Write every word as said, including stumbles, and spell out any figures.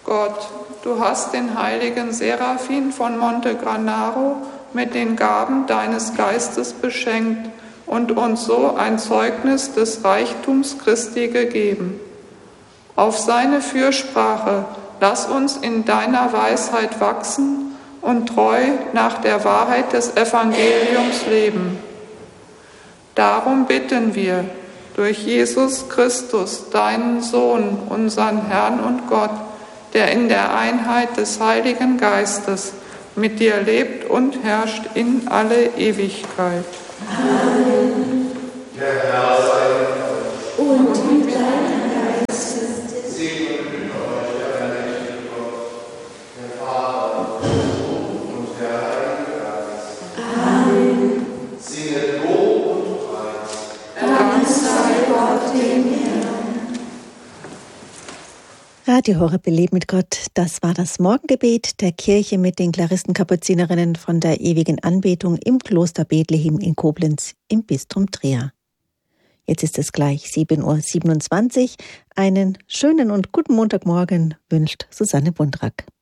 Gott, du hast den heiligen Seraphin von Monte Granaro mit den Gaben deines Geistes beschenkt und uns so ein Zeugnis des Reichtums Christi gegeben. Auf seine Fürsprache lass uns in deiner Weisheit wachsen und treu nach der Wahrheit des Evangeliums leben. Darum bitten wir, durch Jesus Christus, deinen Sohn, unseren Herrn und Gott, der in der Einheit des Heiligen Geistes mit dir lebt und herrscht in alle Ewigkeit. Amen. Der Herr sei mit euch. Und mit deinem Geiste. Segne mit euch der allmächtige Gott, der Vater, der Sohn und der Heilige Geist. Amen. Singet Lob und Preis. Dank sei Gott dem Herrn. Radio Horeb Leben mit Gott, das war das Morgengebet der Kirche mit den Klaristenkapuzinerinnen von der ewigen Anbetung im Kloster Bethlehem in Koblenz im Bistum Trier. Jetzt ist es gleich sieben Uhr siebenundzwanzig. Einen schönen und guten Montagmorgen wünscht Susanne Bundrack.